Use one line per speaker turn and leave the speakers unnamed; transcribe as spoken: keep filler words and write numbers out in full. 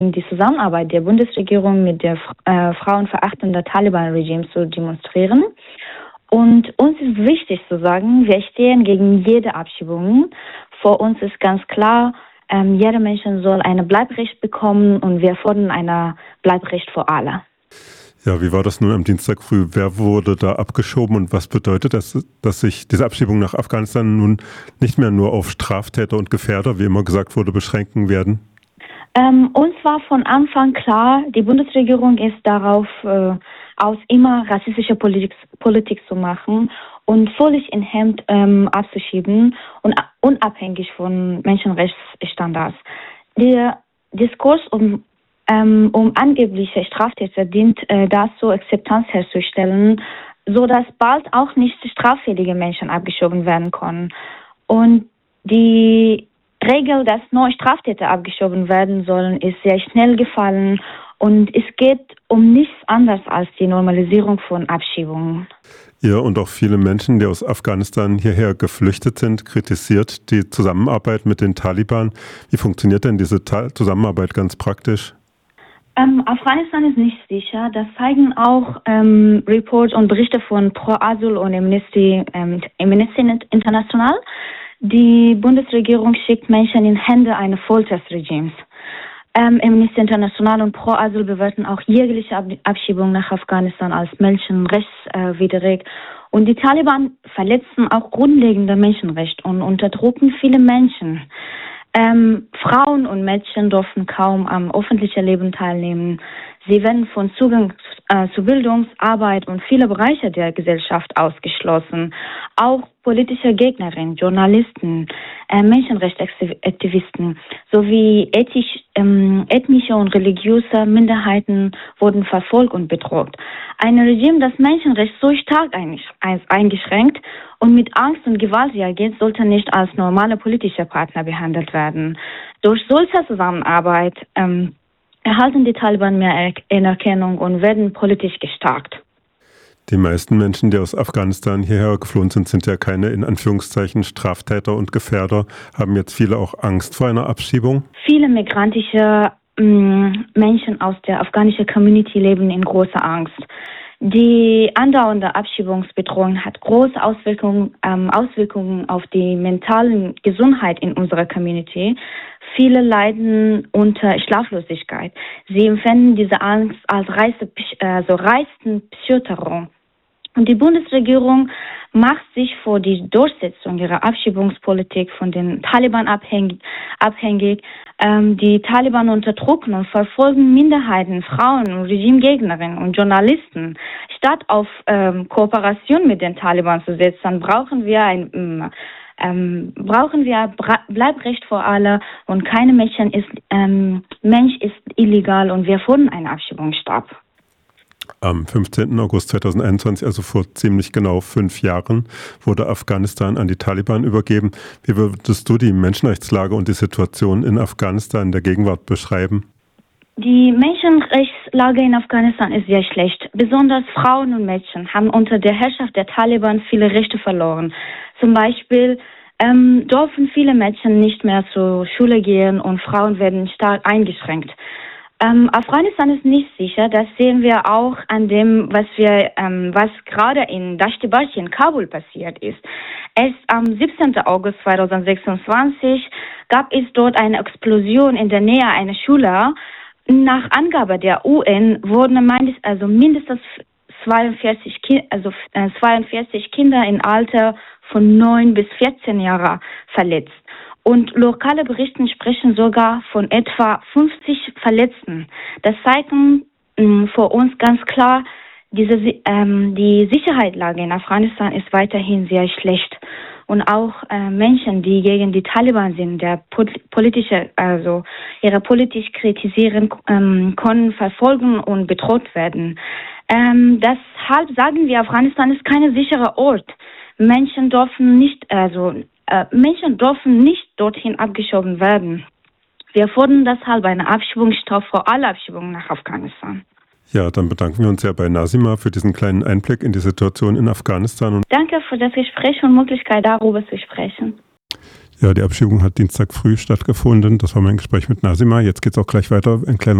die Zusammenarbeit der Bundesregierung mit der äh, frauenverachtenden Taliban-Regime zu demonstrieren. Und uns ist wichtig zu sagen, wir stehen gegen jede Abschiebung. Für uns ist ganz klar, ähm, jeder Mensch soll ein Bleibrecht bekommen und wir fordern ein Bleibrecht für alle.
Ja, wie war das nun am Dienstag früh? Wer wurde da abgeschoben und was bedeutet das, dass sich diese Abschiebung nach Afghanistan nun nicht mehr nur auf Straftäter und Gefährder, wie immer gesagt wurde, beschränken werden?
Ähm, uns war von Anfang klar, die Bundesregierung ist darauf äh, aus, immer rassistische Politik, Politik zu machen und völlig in Hemd ähm, abzuschieben und unabhängig von Menschenrechtsstandards. Der Diskurs um Ähm, um angebliche Straftäter dient äh, dazu, Akzeptanz herzustellen, sodass bald auch nicht straffällige Menschen abgeschoben werden können. Und die Regel, dass neue Straftäter abgeschoben werden sollen, ist sehr schnell gefallen und es geht um nichts anderes als die Normalisierung von Abschiebungen.
Ihr und auch viele Menschen, die aus Afghanistan hierher geflüchtet sind, kritisiert die Zusammenarbeit mit den Taliban. Wie funktioniert denn diese Ta- Zusammenarbeit ganz praktisch?
Ähm, Afghanistan ist nicht sicher. Das zeigen auch ähm, Reports und Berichte von Pro Asyl und Amnesty, ähm, Amnesty International. Die Bundesregierung schickt Menschen in Hände eines Folterregimes. Ähm, Amnesty International und Pro Asyl bewerten auch jegliche Ab- Abschiebung nach Afghanistan als menschenrechtswidrig. Und die Taliban verletzen auch grundlegende Menschenrechte und unterdrücken viele Menschen. Ähm, Frauen und Mädchen dürfen kaum am öffentlichen Leben teilnehmen. Sie werden von Zugang äh, zu Bildung, Arbeit und viele Bereiche der Gesellschaft ausgeschlossen. Auch politische Gegnerinnen, Journalisten, äh, Menschenrechtsaktivisten sowie ethisch, ähm, ethnische und religiöse Minderheiten wurden verfolgt und bedroht. Ein Regime, das Menschenrechte so stark eingeschränkt und mit Angst und Gewalt reagiert, sollte nicht als normale politische Partner behandelt werden. Durch solche Zusammenarbeit ähm, erhalten die Taliban mehr Anerkennung und werden politisch gestärkt.
Die meisten Menschen, die aus Afghanistan hierher geflohen sind, sind ja keine, in Anführungszeichen, Straftäter und Gefährder. Haben jetzt viele auch Angst vor einer Abschiebung?
Viele migrantische ähm, Menschen aus der afghanischen Community leben in großer Angst. Die andauernde Abschiebungsbedrohung hat große Auswirkungen, ähm, Auswirkungen auf die mentale Gesundheit in unserer Community. Viele leiden unter Schlaflosigkeit. Sie empfinden diese Angst als Reize, also reißende Psychoterror. Und die Bundesregierung macht sich vor die Durchsetzung ihrer Abschiebungspolitik von den Taliban abhängig. abhängig. Ähm, die Taliban unterdrücken und verfolgen Minderheiten, Frauen und Regimegegnerinnen und Journalisten. Statt auf ähm, Kooperation mit den Taliban zu setzen, brauchen wir ein ähm, ähm, brauchen wir Bleibrecht für alle und keine Menschen ist ähm, Mensch ist illegal und wir fordern einen Abschiebungsstopp.
Am fünfzehnten August zweitausendeinundzwanzig, also vor ziemlich genau fünf Jahren, wurde Afghanistan an die Taliban übergeben. Wie würdest du die Menschenrechtslage und die Situation in Afghanistan in der Gegenwart beschreiben?
Die Menschenrechtslage in Afghanistan ist sehr schlecht. Besonders Frauen und Mädchen haben unter der Herrschaft der Taliban viele Rechte verloren. Zum Beispiel ähm, dürfen viele Mädchen nicht mehr zur Schule gehen und Frauen werden stark eingeschränkt. Ähm, Afghanistan ist nicht sicher, das sehen wir auch an dem, was wir, ähm, was gerade in Dashti-Barchi in Kabul passiert ist. Erst am siebzehnten August zweitausendsechsundzwanzig gab es dort eine Explosion in der Nähe einer Schule. Nach Angabe der U N wurden meines, also mindestens zweiundvierzig, Ki- also, äh, zweiundvierzig Kinder im Alter von neun bis vierzehn Jahren verletzt. Und lokale Berichte sprechen sogar von etwa fünfzig Verletzten. Das zeigt mh, für uns ganz klar, diese, ähm, die Sicherheitslage in Afghanistan ist weiterhin sehr schlecht. Und auch äh, Menschen, die gegen die Taliban sind, der politische, also ihre politisch kritisieren, ähm, können verfolgen und bedroht werden. Ähm, deshalb sagen wir, Afghanistan ist kein sicherer Ort. Menschen dürfen nicht, also äh, Menschen dürfen nicht dorthin abgeschoben werden. Wir fordern deshalb einen Abschiebungsstopp für alle Abschiebungen nach Afghanistan.
Ja, dann bedanken wir uns sehr bei Nasima für diesen kleinen Einblick in die Situation in Afghanistan.
Danke für das Gespräch und Möglichkeit, darüber zu sprechen.
Ja, die Abschiebung hat Dienstag früh stattgefunden. Das war mein Gespräch mit Nasima. Jetzt geht es auch gleich weiter. Ein kleiner